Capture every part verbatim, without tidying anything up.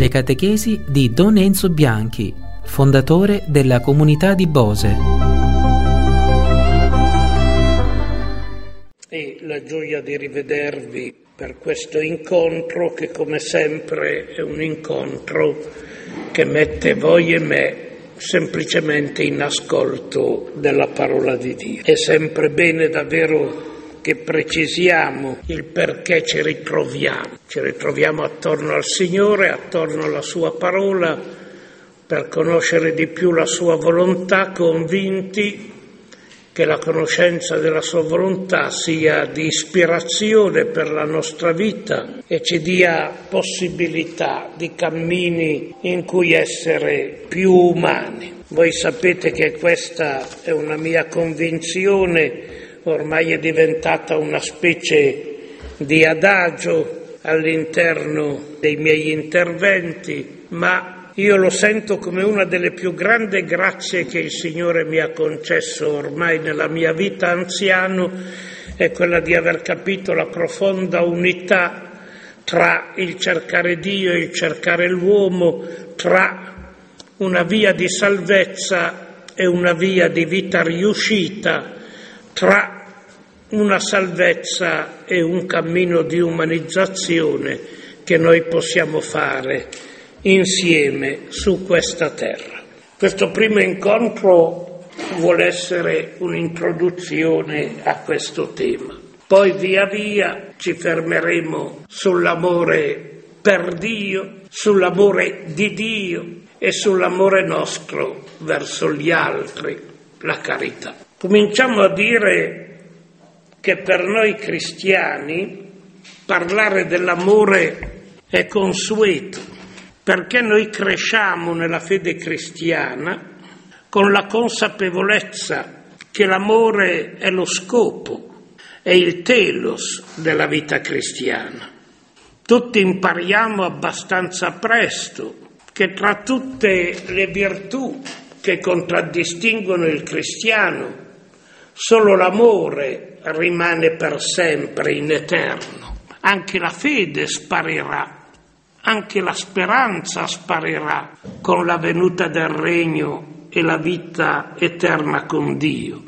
alle catechesi di Don Enzo Bianchi, fondatore della comunità di Bose. E la gioia di rivedervi per questo incontro che, come sempre, è un incontro che mette voi e me semplicemente in ascolto della parola di Dio. È sempre bene davvero che precisiamo il perché ci ritroviamo. Ci ritroviamo attorno al Signore, attorno alla Sua parola, per conoscere di più la Sua volontà, convinti che la conoscenza della Sua volontà sia di ispirazione per la nostra vita e ci dia possibilità di cammini in cui essere più umani. Voi sapete che questa è una mia convinzione, ormai è diventata una specie di adagio all'interno dei miei interventi, ma io lo sento come una delle più grandi grazie che il Signore mi ha concesso ormai nella mia vita anziano, è quella di aver capito la profonda unità tra il cercare Dio e il cercare l'uomo, tra una via di salvezza e una via di vita riuscita, tra una salvezza e un cammino di umanizzazione che noi possiamo fare insieme su questa terra. Questo primo incontro vuole essere un'introduzione a questo tema. Poi via via ci fermeremo sull'amore per Dio, sull'amore di Dio e sull'amore nostro verso gli altri, la carità. Cominciamo a dire che per noi cristiani parlare dell'amore è consueto, perché noi cresciamo nella fede cristiana con la consapevolezza che l'amore è lo scopo, è il telos della vita cristiana. Tutti impariamo abbastanza presto che tra tutte le virtù che contraddistinguono il cristiano, solo l'amore rimane per sempre in eterno. Anche la fede sparirà. Anche la speranza sparirà con la venuta del regno e la vita eterna con Dio.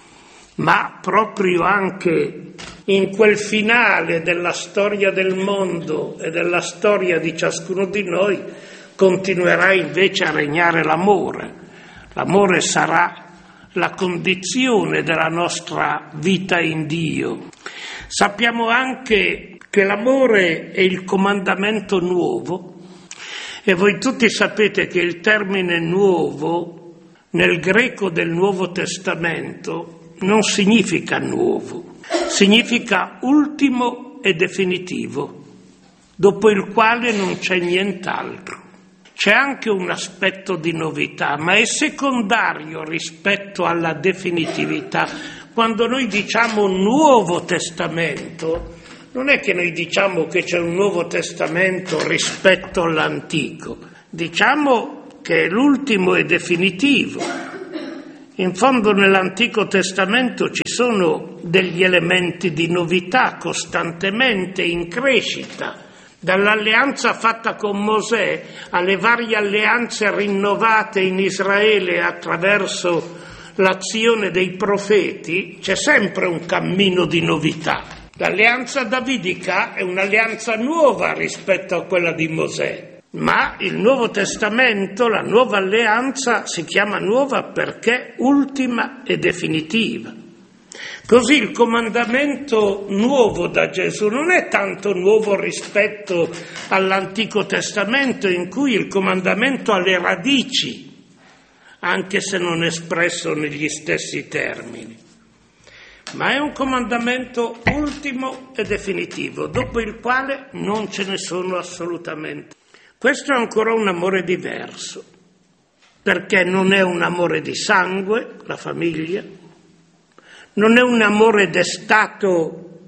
Ma proprio anche in quel finale della storia del mondo e della storia di ciascuno di noi continuerà invece a regnare l'amore. L'amore sarà la condizione della nostra vita in Dio. Sappiamo anche che l'amore è il comandamento nuovo, e voi tutti sapete che il termine nuovo nel greco del Nuovo Testamento non significa nuovo, significa ultimo e definitivo, dopo il quale non c'è nient'altro. C'è anche un aspetto di novità, ma è secondario rispetto alla definitività. Quando noi diciamo Nuovo Testamento, non è che noi diciamo che c'è un Nuovo Testamento rispetto all'Antico, diciamo che è l'ultimo e definitivo. In fondo nell'Antico Testamento ci sono degli elementi di novità costantemente in crescita, dall'alleanza fatta con Mosè alle varie alleanze rinnovate in Israele attraverso l'azione dei profeti, c'è sempre un cammino di novità. L'alleanza davidica è un'alleanza nuova rispetto a quella di Mosè, ma il Nuovo Testamento, la nuova alleanza, si chiama nuova perché ultima e definitiva. Così il comandamento nuovo da Gesù non è tanto nuovo rispetto all'Antico Testamento, in cui il comandamento ha le radici, anche se non espresso negli stessi termini. Ma è un comandamento ultimo e definitivo, dopo il quale non ce ne sono assolutamente. Questo è ancora un amore diverso, perché non è un amore di sangue, la famiglia, non è un amore destato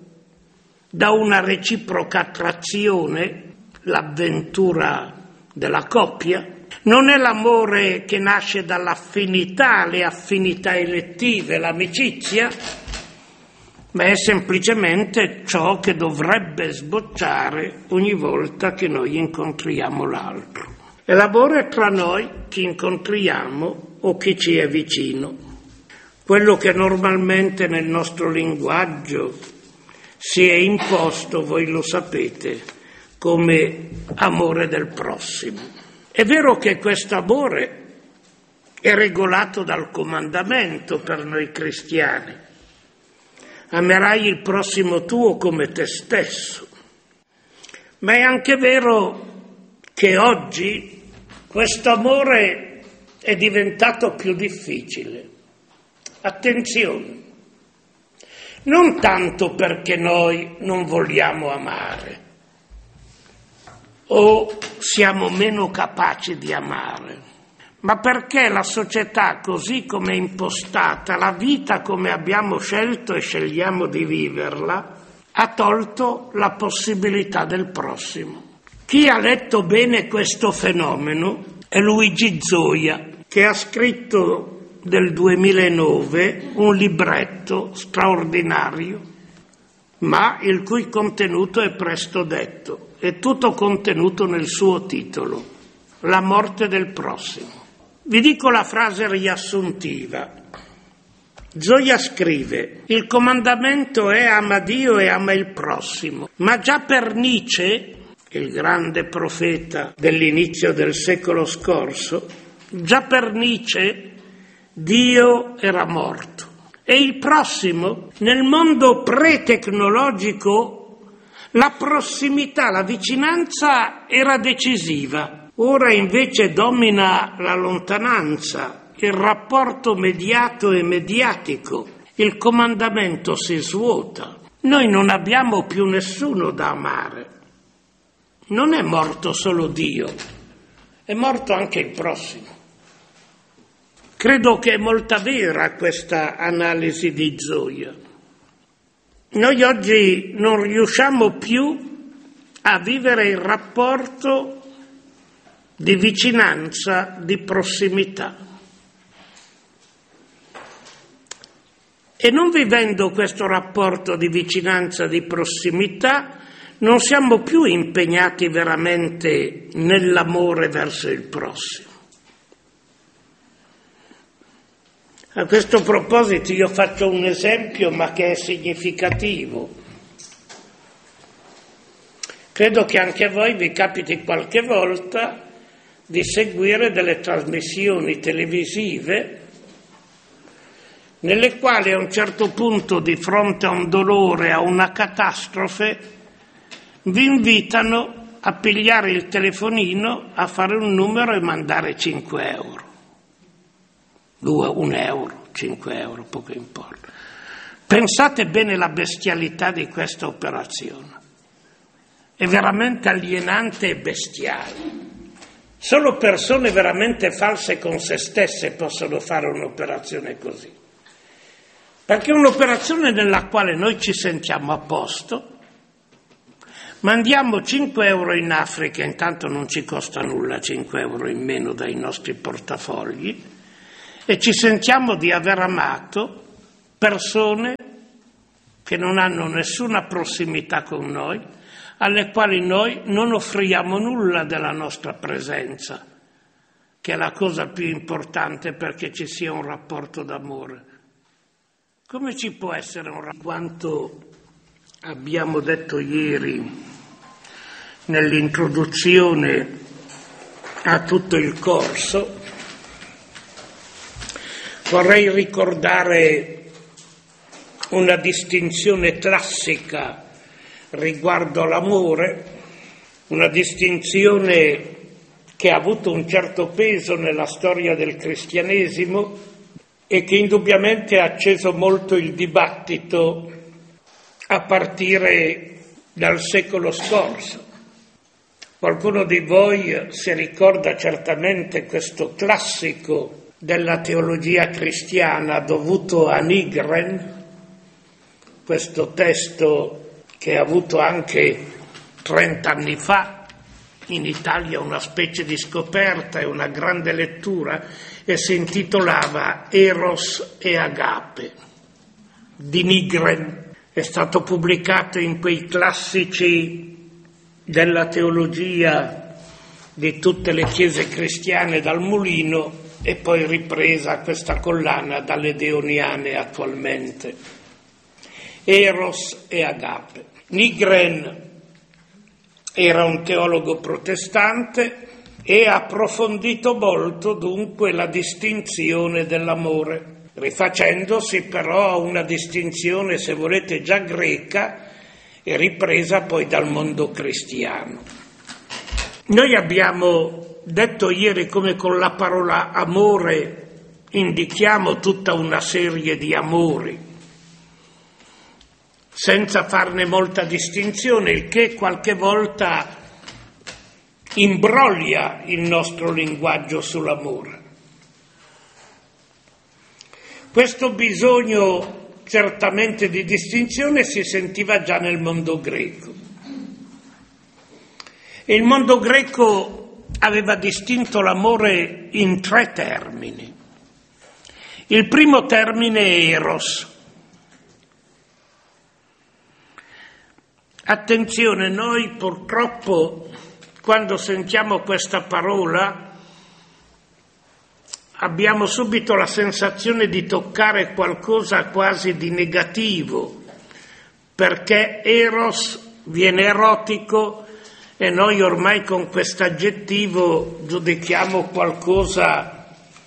da una reciproca attrazione, l'avventura della coppia, non è l'amore che nasce dall'affinità, le affinità elettive, l'amicizia, ma è semplicemente ciò che dovrebbe sbocciare ogni volta che noi incontriamo l'altro. E l'amore tra noi, chi incontriamo o chi ci è vicino, quello che normalmente nel nostro linguaggio si è imposto, voi lo sapete, come amore del prossimo. È vero che questo amore è regolato dal comandamento per noi cristiani. Amerai il prossimo tuo come te stesso. Ma è anche vero che oggi questo amore è diventato più difficile. Attenzione, non tanto perché noi non vogliamo amare o siamo meno capaci di amare, ma perché la società così come è impostata, la vita come abbiamo scelto e scegliamo di viverla, ha tolto la possibilità del prossimo. Chi ha letto bene questo fenomeno è Luigi Zoia, che ha scritto del duemilanove un libretto straordinario, ma il cui contenuto è presto detto, è tutto contenuto nel suo titolo, La morte del prossimo. Vi dico la frase riassuntiva. Zoia scrive: il comandamento è ama Dio e ama il prossimo, ma già per Nietzsche, il grande profeta dell'inizio del secolo scorso, già per Nietzsche Dio era morto. E il prossimo, nel mondo pre-tecnologico, la prossimità, la vicinanza era decisiva. Ora invece domina la lontananza, il rapporto mediato e mediatico. Il comandamento si svuota. Noi non abbiamo più nessuno da amare. Non è morto solo Dio, è morto anche il prossimo. Credo che è molta vera questa analisi di Zoia. Noi oggi non riusciamo più a vivere il rapporto di vicinanza, di prossimità. E non vivendo questo rapporto di vicinanza, di prossimità, non siamo più impegnati veramente nell'amore verso il prossimo. A questo proposito io faccio un esempio, ma che è significativo. Credo che anche a voi vi capiti qualche volta di seguire delle trasmissioni televisive nelle quali a un certo punto, di fronte a un dolore, a una catastrofe, vi invitano a pigliare il telefonino, a fare un numero e mandare cinque euro. Due, un euro, cinque euro, poco importa. Pensate bene alla bestialità di questa operazione. È veramente alienante e bestiale. Solo persone veramente false con se stesse possono fare un'operazione così. Perché è un'operazione nella quale noi ci sentiamo a posto, mandiamo cinque euro in Africa, intanto non ci costa nulla cinque euro in meno dai nostri portafogli, e ci sentiamo di aver amato persone che non hanno nessuna prossimità con noi, alle quali noi non offriamo nulla della nostra presenza, che è la cosa più importante perché ci sia un rapporto d'amore. Come ci può essere un rapporto? Quanto abbiamo detto ieri nell'introduzione a tutto il corso, vorrei ricordare una distinzione classica riguardo l'amore, una distinzione che ha avuto un certo peso nella storia del cristianesimo e che indubbiamente ha acceso molto il dibattito a partire dal secolo scorso. Qualcuno di voi si ricorda certamente questo classico della teologia cristiana dovuto a Nygren, questo testo che ha avuto anche trent'anni fa in Italia una specie di scoperta e una grande lettura, e si intitolava Eros e Agape di Nygren. è stato pubblicato in quei classici della teologia di tutte le chiese cristiane dal Mulino e poi ripresa questa collana dalle Deoniane attualmente. Eros e Agape. Nygren era un teologo protestante e ha approfondito molto dunque la distinzione dell'amore, rifacendosi però a una distinzione, se volete, già greca e ripresa poi dal mondo cristiano. Noi abbiamo detto ieri come con la parola amore indichiamo tutta una serie di amori, senza farne molta distinzione, il che qualche volta imbroglia il nostro linguaggio sull'amore. Questo bisogno certamente di distinzione si sentiva già nel mondo greco. E il mondo greco aveva distinto l'amore in tre termini. Il primo termine è eros. Attenzione, noi purtroppo quando sentiamo questa parola abbiamo subito la sensazione di toccare qualcosa quasi di negativo, perché eros viene erotico e noi ormai con questo aggettivo giudichiamo qualcosa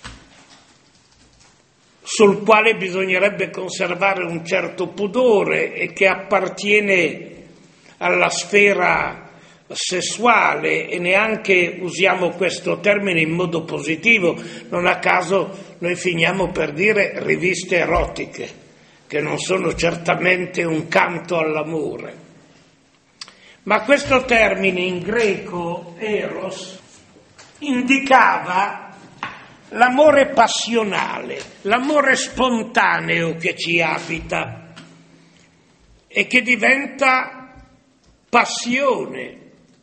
sul quale bisognerebbe conservare un certo pudore e che appartiene alla sfera sessuale, e neanche usiamo questo termine in modo positivo. Non a caso noi finiamo per dire riviste erotiche, che non sono certamente un canto all'amore. Ma questo termine in greco, eros, indicava l'amore passionale, l'amore spontaneo che ci abita e che diventa passione,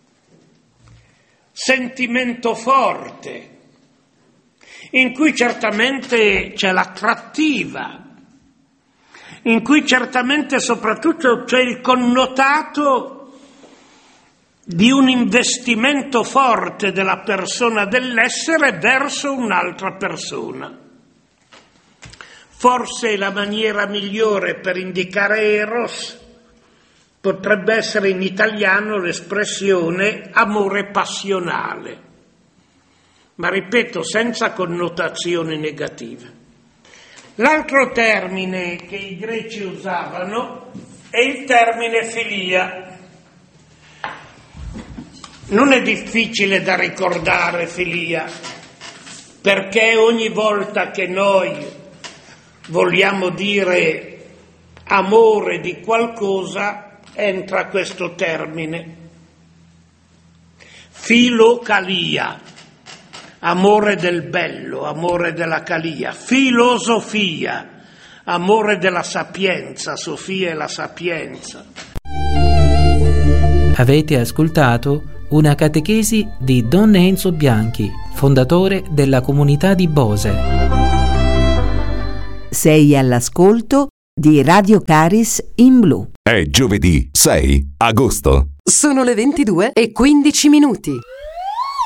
sentimento forte, in cui certamente c'è l'attrattiva, in cui certamente soprattutto c'è il connotato di un investimento forte della persona, dell'essere verso un'altra persona. Forse la maniera migliore per indicare eros potrebbe essere in italiano l'espressione amore passionale, ma ripeto, senza connotazioni negative. L'altro termine che i greci usavano è il termine filia. Non è difficile da ricordare filia, perché ogni volta che noi vogliamo dire amore di qualcosa entra questo termine. Filocalia, amore del bello, amore della calia. Filosofia, amore della sapienza, Sofia è la sapienza. Avete ascoltato una catechesi di Don Enzo Bianchi, fondatore della comunità di Bose. Sei all'ascolto di Radio Caris in Blu. È giovedì sei agosto. Sono le ventidue e quindici minuti.